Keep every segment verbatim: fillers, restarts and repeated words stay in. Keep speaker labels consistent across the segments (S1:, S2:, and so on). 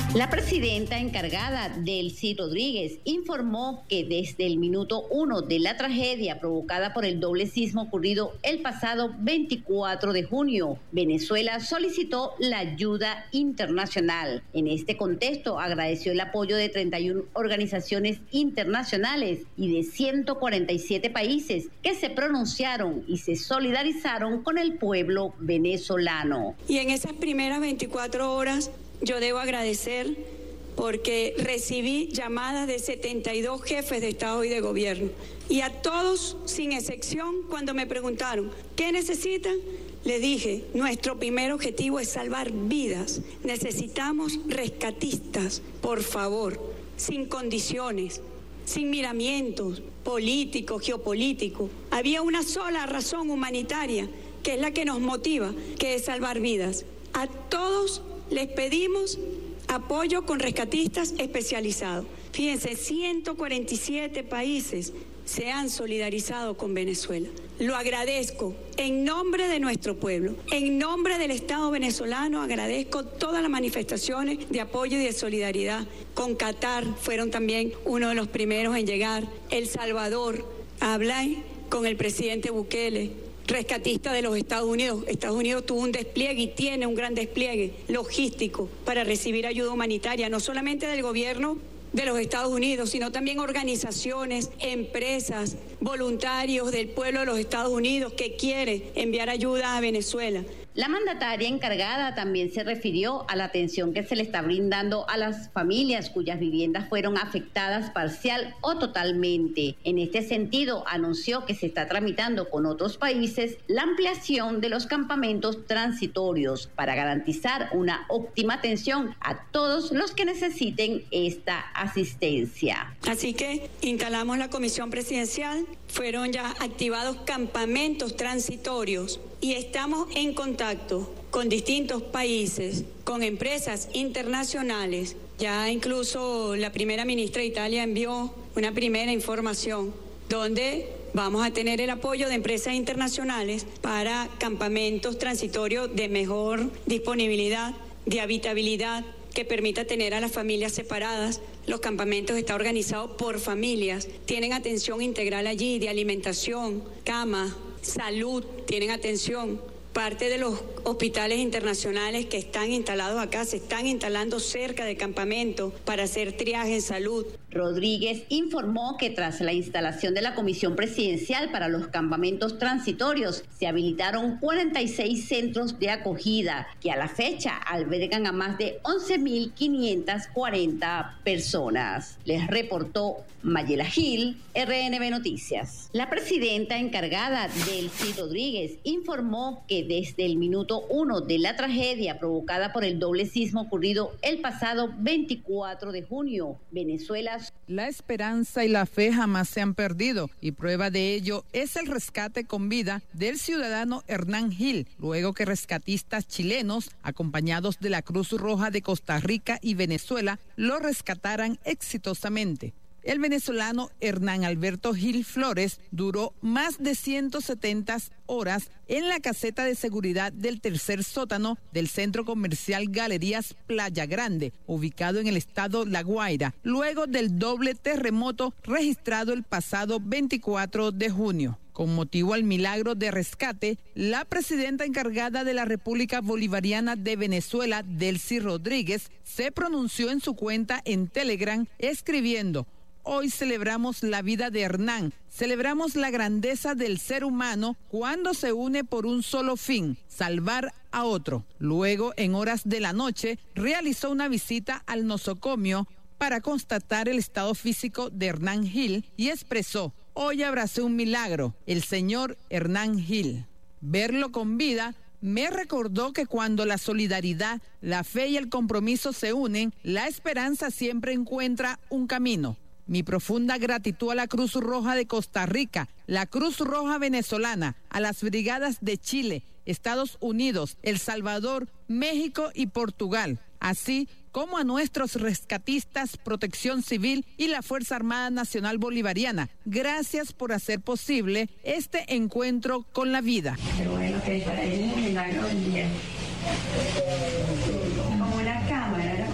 S1: La presidenta encargada, Delcy Rodríguez, informó que desde el minuto uno de la tragedia provocada por el doble sismo ocurrido el pasado veinticuatro de junio, Venezuela solicitó la ayuda internacional. En este contexto, agradeció el apoyo de treinta y una organizaciones internacionales y de ciento cuarenta y siete países que se pronunciaron y se solidarizaron con el pueblo venezolano.
S2: Y en esas primeras veinticuatro horas, yo debo agradecer porque recibí llamadas de setenta y dos jefes de Estado y de Gobierno. Y a todos, sin excepción, cuando me preguntaron, ¿qué necesitan? Les dije, nuestro primer objetivo es salvar vidas. Necesitamos rescatistas, por favor, sin condiciones, sin miramientos políticos, geopolíticos. Había una sola razón humanitaria, que es la que nos motiva, que es salvar vidas. A todos les pedimos apoyo con rescatistas especializados. Fíjense, ciento cuarenta y siete países se han solidarizado con Venezuela. Lo agradezco en nombre de nuestro pueblo, en nombre del Estado venezolano. Agradezco todas las manifestaciones de apoyo y de solidaridad. Con Qatar fueron también uno de los primeros en llegar. El Salvador, hablé con el presidente Bukele, rescatista de los Estados Unidos. Estados Unidos tuvo un despliegue y tiene un gran despliegue logístico para recibir ayuda humanitaria, no solamente del gobierno de los Estados Unidos, sino también organizaciones, empresas, voluntarios del pueblo de los Estados Unidos que quiere enviar ayuda a Venezuela.
S1: La mandataria encargada también se refirió a la atención que se le está brindando a las familias cuyas viviendas fueron afectadas parcial o totalmente. En este sentido, anunció que se está tramitando con otros países la ampliación de los campamentos transitorios para garantizar una óptima atención a todos los que necesiten esta asistencia.
S2: Así que instalamos la comisión presidencial, fueron ya activados campamentos transitorios y estamos en contacto con distintos países, con empresas internacionales. Ya incluso la primera ministra de Italia envió una primera información donde vamos a tener el apoyo de empresas internacionales para campamentos transitorios de mejor disponibilidad, de habitabilidad, que permita tener a las familias separadas. Los campamentos están organizados por familias, tienen atención integral allí de alimentación, cama, salud, tienen atención. Parte de los hospitales internacionales que están instalados acá se están instalando cerca de campamentos para hacer triaje en salud.
S1: Rodríguez informó que tras la instalación de la comisión presidencial para los campamentos transitorios, se habilitaron cuarenta y seis centros de acogida que a la fecha albergan a más de once mil quinientas cuarenta personas. Les reportó Mayela Gil, R N B Noticias. La presidenta encargada, Delcy Rodríguez, informó que desde el minuto uno de la tragedia provocada por el doble sismo ocurrido el pasado veinticuatro de junio, Venezuela.
S3: La esperanza y la fe jamás se han perdido y prueba de ello es el rescate con vida del ciudadano Hernán Gil, luego que rescatistas chilenos, acompañados de la Cruz Roja de Costa Rica y Venezuela, lo rescataran exitosamente. El venezolano Hernán Alberto Gil Flores duró más de ciento setenta horas en la caseta de seguridad del tercer sótano del centro comercial Galerías Playa Grande, ubicado en el estado La Guaira, luego del doble terremoto registrado el pasado veinticuatro de junio. Con motivo al milagro de rescate, la presidenta encargada de la República Bolivariana de Venezuela, Delcy Rodríguez, se pronunció en su cuenta en Telegram escribiendo: hoy celebramos la vida de Hernán, celebramos la grandeza del ser humano cuando se une por un solo fin, salvar a otro. Luego, en horas de la noche, realizó una visita al nosocomio para constatar el estado físico de Hernán Gil y expresó: hoy abracé un milagro, el señor Hernán Gil. Verlo con vida me recordó que cuando la solidaridad, la fe y el compromiso se unen, la esperanza siempre encuentra un camino. Mi profunda gratitud a la Cruz Roja de Costa Rica, la Cruz Roja venezolana, a las brigadas de Chile, Estados Unidos, El Salvador, México y Portugal, así como a nuestros rescatistas, Protección Civil y la Fuerza Armada Nacional Bolivariana. Gracias por hacer posible este encuentro con la vida.
S4: Qué bueno que para ellos es un milagro del día. Como una cámara, era como una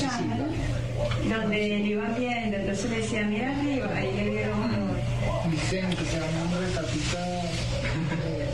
S2: cámara donde él iba viendo, entonces le decía, mira arriba, ahí le dieron...
S4: Vicente, que se llama un rescatista, eh,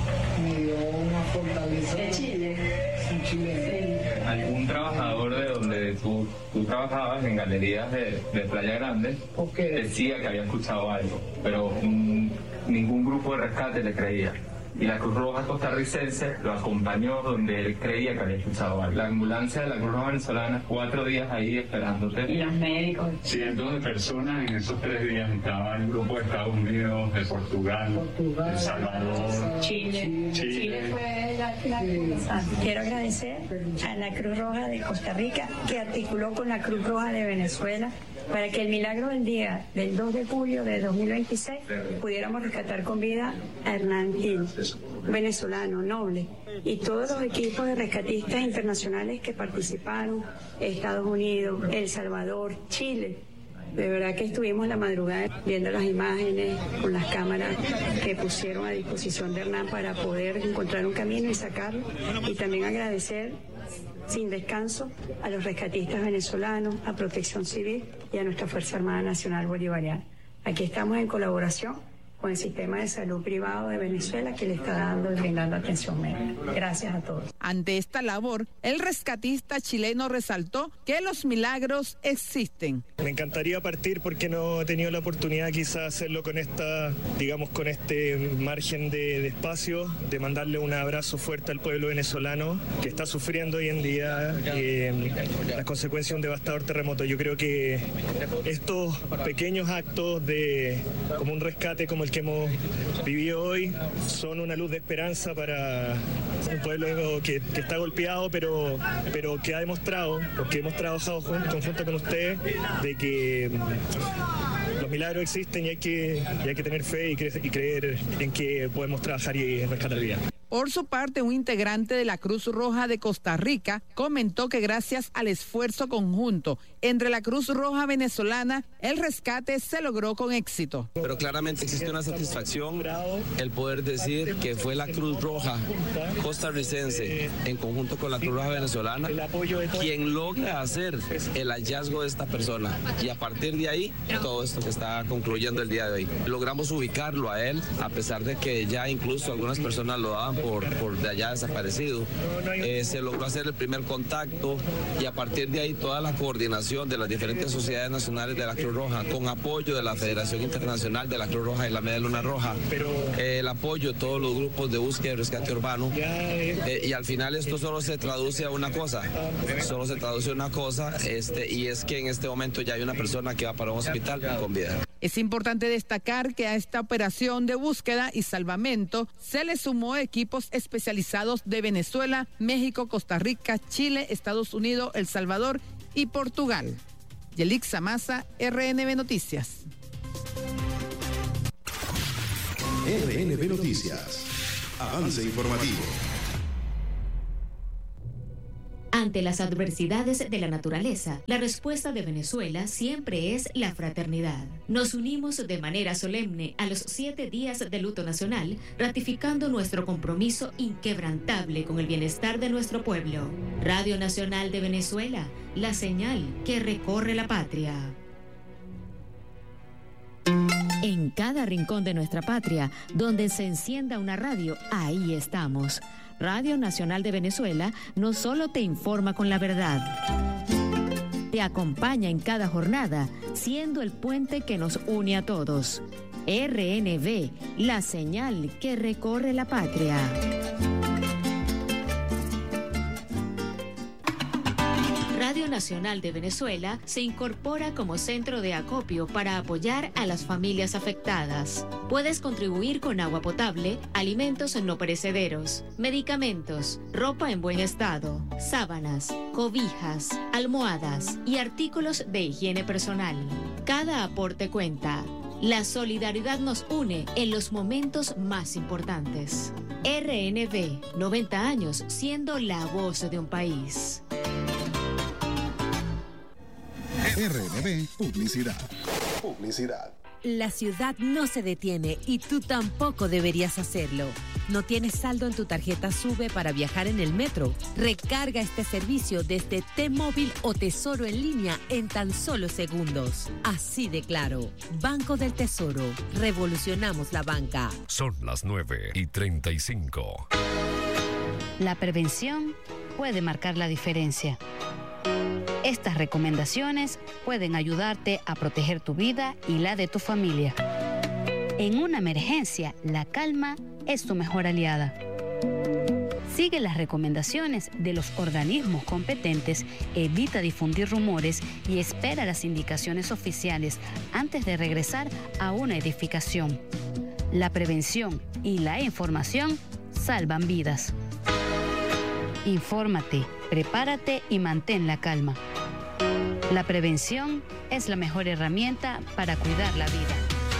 S4: me dio una fortaleza.
S2: ¿De Chile?
S4: Sí, chileno.
S2: Sí.
S5: ¿Algún trabajador de donde tú, tú trabajabas en galerías de, de Playa Grande
S4: Okay.
S5: decía que había escuchado algo, pero mm, ningún grupo de rescate le creía? Y la Cruz Roja costarricense lo acompañó donde él creía que había escuchado algo. La ambulancia de la Cruz Roja venezolana, cuatro días ahí esperándote.
S2: Y los médicos.
S6: Cientos de personas en esos tres días. Estaba el grupo de Estados Unidos, de Portugal,
S4: Portugal
S6: El Salvador,
S2: Chile.
S6: Chile.
S2: Chile fue la, la ah, quiero agradecer a la Cruz Roja de Costa Rica que articuló con la Cruz Roja de Venezuela para que el milagro del día del dos de julio de dos mil veintiséis pudiéramos rescatar con vida a Hernán Gil, venezolano, noble, y todos los equipos de rescatistas internacionales que participaron, Estados Unidos, El Salvador, Chile. De verdad que estuvimos la madrugada viendo las imágenes con las cámaras que pusieron a disposición de Hernán para poder encontrar un camino y sacarlo, y también agradecer sin descanso a los rescatistas venezolanos, a Protección Civil y a nuestra Fuerza Armada Nacional Bolivariana. Aquí estamos en colaboración con el sistema de salud privado de Venezuela que le está dando y brindando atención médica. Gracias a todos.
S3: Ante esta labor, el rescatista chileno resaltó que los milagros existen.
S7: Me encantaría partir porque no he tenido la oportunidad quizás hacerlo con esta, digamos, con este margen de, de espacio, de mandarle un abrazo fuerte al pueblo venezolano que está sufriendo hoy en día eh, las consecuencias de un devastador terremoto. Yo creo que estos pequeños actos de como un rescate como el que hemos vivido hoy son una luz de esperanza para un pueblo que, que está golpeado, pero, pero que ha demostrado, porque hemos trabajado junto, conjunto con ustedes, de que los milagros existen y hay que, y hay que tener fe y, cre- y creer en que podemos trabajar y rescatar vidas.
S3: Por su parte, un integrante de la Cruz Roja de Costa Rica comentó que gracias al esfuerzo conjunto entre la Cruz Roja venezolana, el rescate se logró con éxito.
S8: Pero claramente existe una satisfacción el poder decir que fue la Cruz Roja costarricense en conjunto con la Cruz Roja venezolana quien logra hacer el hallazgo de esta persona, y a partir de ahí todo esto que está concluyendo el día de hoy. Logramos ubicarlo a él, a pesar de que ya incluso algunas personas lo daban por, por de allá desaparecido. Eh, se logró hacer el primer contacto y a partir de ahí toda la coordinación de las diferentes sociedades nacionales de la Cruz Roja, con apoyo de la Federación Internacional de la Cruz Roja y la Media Luna Roja, eh, el apoyo de todos los grupos de búsqueda y rescate urbano, eh, y al final esto solo se traduce a una cosa, solo se traduce a una cosa, este, y es que en este momento ya hay una persona que va para un hospital con vida.
S3: Es importante destacar que a esta operación de búsqueda y salvamento se le sumó equipos especializados de Venezuela, México, Costa Rica, Chile, Estados Unidos, El Salvador y Portugal. Yelixa Maza, R N B Noticias.
S9: R N B Noticias. Avance informativo.
S10: Ante las adversidades de la naturaleza, la respuesta de Venezuela siempre es la fraternidad. Nos unimos de manera solemne a los siete días de luto nacional, ratificando nuestro compromiso inquebrantable con el bienestar de nuestro pueblo. Radio Nacional de Venezuela, la señal que recorre la patria. En cada rincón de nuestra patria, donde se encienda una radio, ahí estamos. Radio Nacional de Venezuela no solo te informa con la verdad, te acompaña en cada jornada, siendo el puente que nos une a todos. R N V, la señal que recorre la patria. Radio Nacional de Venezuela se incorpora como centro de acopio para apoyar a las familias afectadas. Puedes contribuir con agua potable, alimentos no perecederos, medicamentos, ropa en buen estado, sábanas, cobijas, almohadas y artículos de higiene personal. Cada aporte cuenta. La solidaridad nos une en los momentos más importantes. R N V, noventa años siendo la voz de un país.
S9: R N B Publicidad. Publicidad.
S11: La ciudad no se detiene y tú tampoco deberías hacerlo. ¿No tienes saldo en tu tarjeta SUBE para viajar en el metro? Recarga este servicio desde T-Móvil o Tesoro en línea en tan solo segundos. Así de claro. Banco del Tesoro. Revolucionamos la banca.
S12: Son las nueve y treinta y cinco.
S13: La prevención puede marcar la diferencia. Estas recomendaciones pueden ayudarte a proteger tu vida y la de tu familia. En una emergencia, la calma es tu mejor aliada. Sigue las recomendaciones de los organismos competentes, evita difundir rumores y espera las indicaciones oficiales antes de regresar a una edificación. La prevención y la información salvan vidas. Infórmate, prepárate y mantén la calma. La prevención es la mejor herramienta para cuidar la vida.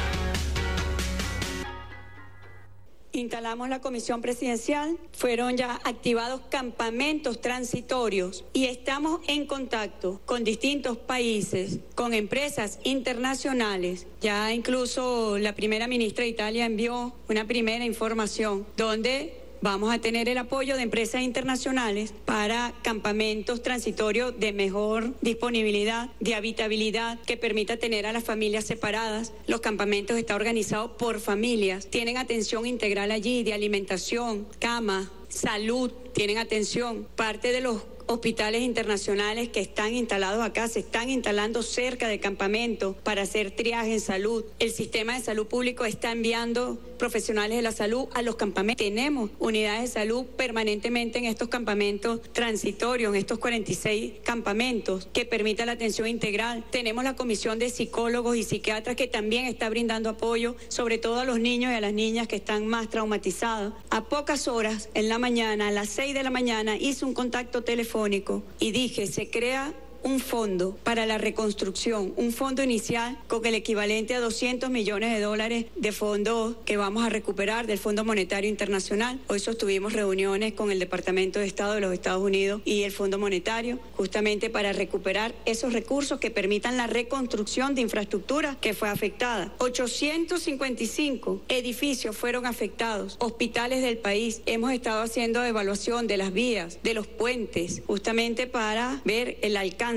S2: Instalamos la comisión presidencial, fueron ya activados campamentos transitorios y estamos en contacto con distintos países, con empresas internacionales. Ya incluso la primera ministra de Italia envió una primera información donde vamos a tener el apoyo de empresas internacionales para campamentos transitorios de mejor disponibilidad, de habitabilidad, que permita tener a las familias separadas. Los campamentos están organizados por familias, tienen atención integral allí de alimentación, cama, salud, tienen atención. Parte de los hospitales internacionales que están instalados acá se están instalando cerca de campamentos para hacer triaje en salud. El sistema de salud público está enviando profesionales de la salud a los campamentos. Tenemos unidades de salud permanentemente en estos campamentos transitorios, en estos cuarenta y seis campamentos que permita la atención integral. Tenemos la comisión de psicólogos y psiquiatras que también está brindando apoyo, sobre todo a los niños y a las niñas que están más traumatizados. A pocas horas en la mañana, a las seis de la mañana, hice un contacto telefónico y dije, se crea un fondo para la reconstrucción, un fondo inicial con el equivalente a doscientos millones de dólares de fondos que vamos a recuperar del Fondo Monetario Internacional. Hoy sostuvimos reuniones con el Departamento de Estado de los Estados Unidos y el Fondo Monetario, justamente para recuperar esos recursos que permitan la reconstrucción de infraestructura que fue afectada. ochocientos cincuenta y cinco edificios fueron afectados, hospitales del país. Hemos estado haciendo evaluación de las vías, de los puentes, justamente para ver el alcance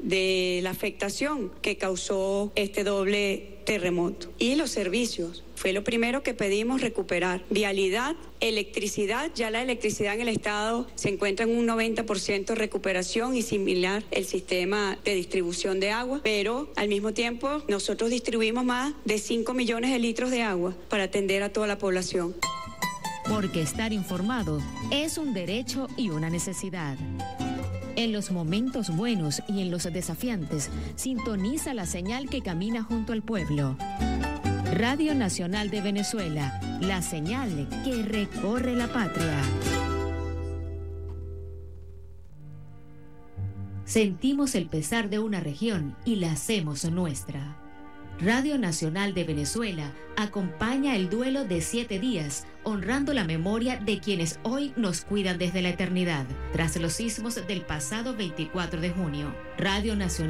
S2: de la afectación que causó este doble terremoto. Y los servicios, fue lo primero que pedimos recuperar. Vialidad, electricidad, ya la electricidad en el estado se encuentra en un noventa por ciento de recuperación y similar el sistema de distribución de agua, pero al mismo tiempo nosotros distribuimos más de cinco millones de litros de agua para atender a toda la población.
S10: Porque estar informado es un derecho y una necesidad. En los momentos buenos y en los desafiantes, sintoniza la señal que camina junto al pueblo. Radio Nacional de Venezuela, la señal que recorre la patria. Sentimos el pesar de una región y la hacemos nuestra. Radio Nacional de Venezuela acompaña el duelo de siete días, honrando la memoria de quienes hoy nos cuidan desde la eternidad, tras los sismos del pasado veinticuatro de junio. Radio Nacional